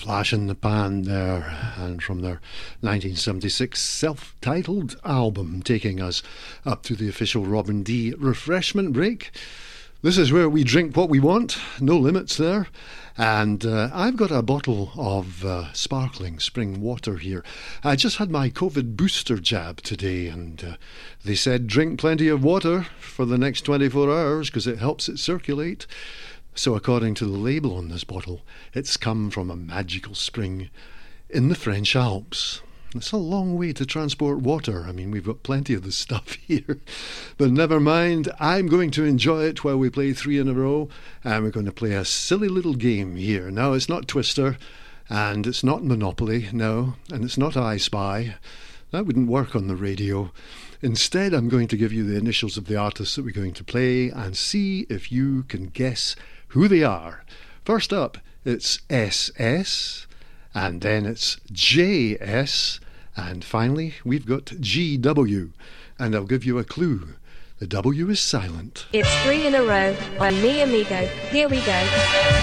Flash in the Pan there, and from their 1976 self-titled album, taking us up to the official Robin D refreshment break. This is where we drink what we want, no limits there. And I've got a bottle of sparkling spring water here. I just had my COVID booster jab today, and they said drink plenty of water for the next 24 hours because it helps it circulate. So according to the label on this bottle, it's come from a magical spring in the French Alps. It's a long way to transport water. I mean, we've got plenty of the stuff here. But never mind, I'm going to enjoy it while we play 3 in a row. And we're going to play a silly little game here. Now, it's not Twister, and it's not Monopoly, no, and it's not I Spy. That wouldn't work on the radio. Instead, I'm going to give you the initials of the artists that we're going to play and see if you can guess who they are. First up, it's SS, and then it's JS, and finally we've got GW, and I'll give you a clue. The W is silent. It's 3 in a row on Mi Amigo. Here we go.